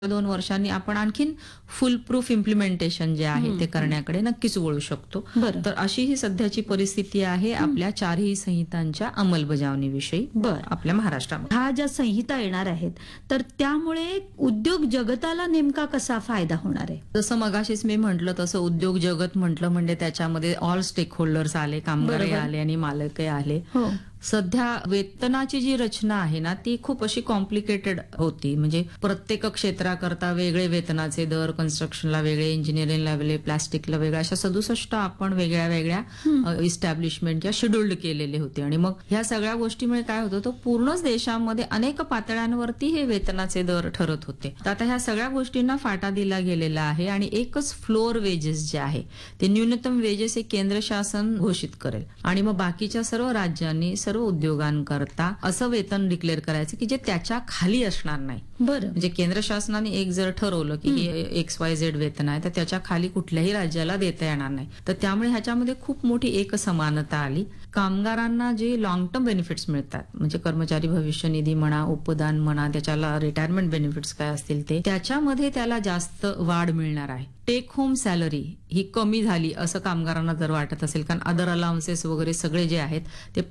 2 वर्षांनी आपण आणखीन फुल प्रूफ इम्प्लिमेंटेशन जे आहे ते करण्याकडे नक्कीच वळू शकतो. बरं. तर अशी ही सध्याची परिस्थिती आहे आपल्या चारही संहितांच्या अंमलबजावणीविषयी आपल्या महाराष्ट्रामध्ये. ह्या ज्या संहिता येणार आहेत तर त्यामुळे उद्योग जगताला नेमका कसा फायदा होणार आहे? जसं मगाशीच मी म्हटलं तसं उद्योग जगत म्हटलं म्हणजे त्याच्यामध्ये ऑल स्टेक होल्डर्स आले, कामगार बरोबर. आले आणि मालक आले. हो. सध्या वेतनाची जी रचना आहे ना ती खूप अशी कॉम्प्लिकेटेड होती. म्हणजे प्रत्येक क्षेत्राकरता वेगळे वेतनाचे दर, कन्स्ट्रक्शनला वेगळे, इंजिनिअरिंगला वेगळे, प्लास्टिकला वेगळे, अशा 67 आपण वेगळ्या वेगळ्या इस्टॅब्लिशमेंट या शेड्यूल्ड केलेले होते. आणि मग ह्या सगळ्या गोष्टीमुळे काय होतं, तो पूर्णच देशामध्ये अनेक पातळ्यांवरती हे वेतनाचे दर ठरत होते. तर आता ह्या सगळ्या गोष्टींना फाटा दिला गेलेला आहे आणि एकच फ्लोअर वेजेस जे आहे ते न्यूनतम वेजेस हे केंद्र शासन घोषित करेल आणि मग बाकीच्या सर्व राज्यांनी सर्व उद्योगांकरता असं वेतन डिक्लेअर करायचं की जे त्याच्या खाली असणार नाही. बरं. म्हणजे केंद्र शासनाने एक जर ठरवलं की हे XYZ वेतन आहे तर त्याच्या खाली कुठल्याही राज्याला देता येणार नाही. तर त्यामुळे ह्याच्यामध्ये खूप मोठी एकसमानता आली. कामगारांना जे लॉंग टर्म बेनिफिट्स मिळतात म्हणजे कर्मचारी भविष्य निधी म्हणा, उपदान म्हणा, त्याच्याला रिटायरमेंट बेनिफिट्स काय असतील ते त्याच्यामध्ये त्याला जास्त वाढ मिळणार आहे. टेक होम सॅलरी ही कमी झाली असं कामगारांना जर वाटत असेल, कारण अदर अलाउन्सेस वगैरे सगळे जे आहेत ते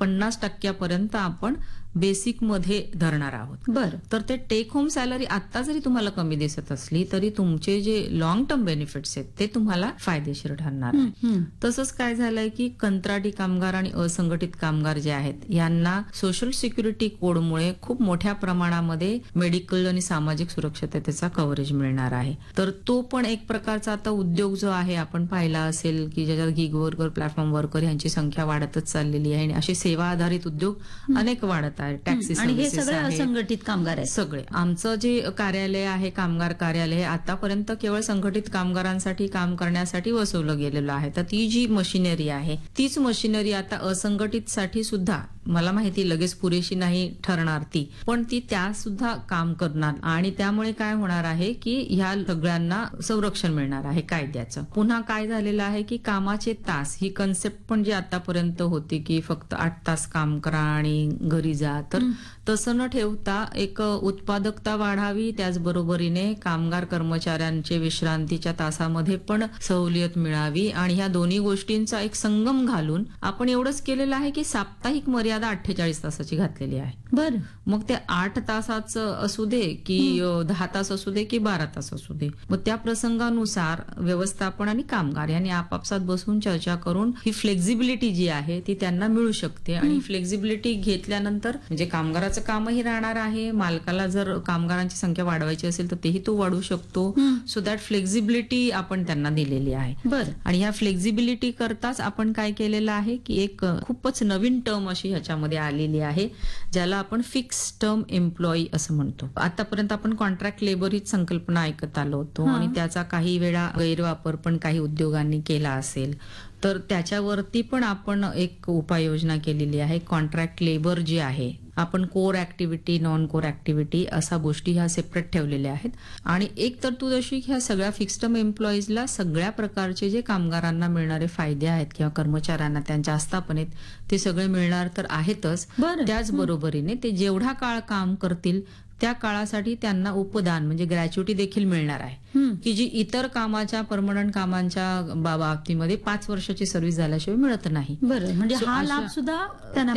50% आपण बेसिक मध्ये धरणार आहोत. बरं. तर ते टेक होम सॅलरी आता जरी तुम्हाला कमी दिसत असली तरी तुमचे जे लॉंग टर्म बेनिफिट्स आहेत ते तुम्हाला फायदेशीर ठरणार आहे. तसंच काय झालंय की कंत्राटी कामगार आणि असंघटित कामगार जे आहेत यांना सोशल सिक्युरिटी कोडमुळे खूप मोठ्या प्रमाणामध्ये मेडिकल आणि सामाजिक सुरक्षिततेचा कव्हरेज मिळणार आहे. तर तो पण एक प्रकारचा आता उद्योग जो आहे आपण पाहिला असेल की ज्याच्यात गिग वर्कर, प्लॅटफॉर्म वर्कर यांची संख्या वाढतच चाललेली आहे आणि असे सेवा आधारित उद्योग अनेक वाढत आहेत. टॅक्सी आणि हे सर्व्हिसेस सगळे आहे. असंघटित कामगार आहेत. सगळे आमचं जे कार्यालय आहे, कामगार कार्यालय हे आतापर्यंत केवळ संघटित कामगारांसाठी काम करण्यासाठी वसवलं गेलेलं आहे. तर ती जी मशिनरी आहे तीच मशिनरी आता असंघटित साठी सुद्धा मला माहिती लगेच पुरेशी नाही ठरणार ती, पण ती त्या सुद्धा काम करणार आणि त्यामुळे काय होणार आहे की ह्या सगळ्यांना संरक्षण मिळणार आहे कायद्याचं. पुन्हा काय झालेलं आहे की कामाचे तास ही कन्सेप्ट पण जी आतापर्यंत होती की फक्त 8 तास काम करा आणि घरी जा, तर तसं न ठेवता एक उत्पादकता वाढावी, त्याचबरोबरीने कामगार कर्मचाऱ्यांचे विश्रांतीच्या तासामध्ये पण सवलत मिळावी आणि ह्या दोन्ही गोष्टींचा एक संगम घालून आपण एवढंच केलेलं आहे की साप्ताहिक मर्यादा 48 तासाची घातलेली आहे. बरं. मग ते 8 तासाचं असू दे की 10 तास असू दे की 12 तास असू दे, मग त्या प्रसंगानुसार व्यवस्थापन आणि कामगार यांनी आपापसात बसून चर्चा करून ही फ्लेक्झिबिलिटी जी आहे ती त्यांना मिळू शकते. आणि फ्लेक्झिबिलिटी घेतल्यानंतर म्हणजे कामगाराचं कामही राहणार आहे, मालकाला जर कामगारांची संख्या वाढवायची असेल तर तेही तो वाढवू शकतो. सो दॅट फ्लेक्झिबिलिटी आपण त्यांना दिलेली आहे. बरं. आणि ह्या फ्लेक्झिबिलिटी करताच आपण काय केलेलं आहे की एक खूपच नवीन टर्म अशी ह्याच्यामध्ये आलेली आहे ज्याला आपण फिक्स टर्म एम्प्लॉई असं म्हणतो. आतापर्यंत आपण कॉन्ट्रॅक्ट लेबर हीच संकल्पना ऐकत आलो होतो आणि त्याचा काही वेळा गैरवापर पण काही उद्योगांनी केला असेल, तर त्याच्यावरती पण आपण एक उपाययोजना केलेली आहे. कॉन्ट्रॅक्ट लेबर जे आहे आपण core activity, non core activity असा गोष्टी ह्या सेपरेट ठेवलेल्या आहेत. आणि एक तरतूद अशी की ह्या सगळ्या फिक्स टर्म एम्प्लॉईजला सगळ्या प्रकारचे जे कामगारांना मिळणारे फायदे आहेत किंवा कर्मचाऱ्यांना त्यांच्या आस्थापनेत ते सगळे मिळणार तर आहेतच. त्याचबरोबरीने ते जेवढा काळ काम करतील त्या काळासाठी त्यांना उपदान म्हणजे ग्रॅच्युटी देखील मिळणार आहे की जी इतर कामाच्या परमनंट कामांच्या बाबतीमध्ये 5 वर्षाची सर्व्हिस झाल्याशिवाय मिळत नाही. बरं. म्हणजे हा लाभ सुद्धा त्यांना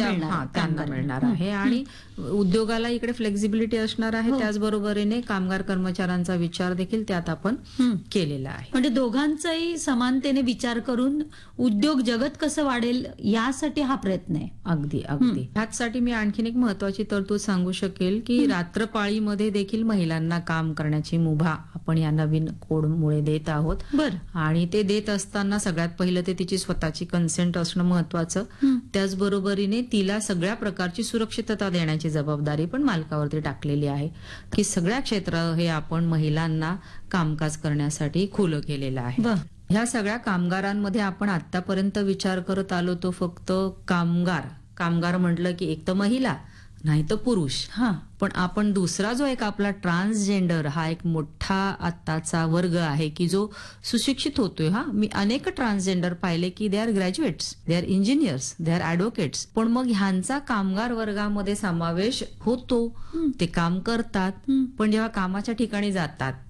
मिळणार आहे. आणि उद्योगाला इकडे फ्लेक्झिबिलिटी असणार आहे, त्याचबरोबरीने कामगार कर्मचाऱ्यांचा विचार देखील त्यात आपण केलेला आहे. म्हणजे दोघांचाही समानतेने विचार करून उद्योग जगत कसं वाढेल यासाठी हा प्रयत्न आहे. अगदी अगदी. ह्याचसाठी मी आणखीन एक महत्वाची तरतूद सांगू शकेल की रात्रपाळीमध्ये देखील महिलांना काम करण्याची मुभा आपण या नवीन कोडमुळे देत आहोत. बरं. आणि ते देत असताना सगळ्यात पहिलं ते तिची स्वतःची कन्सेंट असणं महत्वाचं, त्याचबरोबरीने तिला सगळ्या प्रकारची सुरक्षितता देण्याची जबाबदारी पण मालकावरती टाकलेली आहे की सगळ्या क्षेत्र हे आपण महिलांना कामकाज करण्यासाठी खुलं केलेलं आहे. ह्या सगळ्या कामगारांमध्ये आपण आतापर्यंत विचार करत आलो तो फक्त कामगार म्हटलं की एक तर महिला नाही तर पुरुष. पण आपण दुसरा जो एक आपला ट्रान्सजेंडर हा एक मोठा आत्ताचा वर्ग आहे की जो सुशिक्षित होतोय. मी अनेक ट्रान्सजेंडर पाहिले की they are graduates, they are engineers, they are ऍडव्होकेट्स, पण मग ह्यांचा कामगार वर्गामध्ये समावेश होतो. ते काम करतात पण जेव्हा कामाच्या ठिकाणी जातात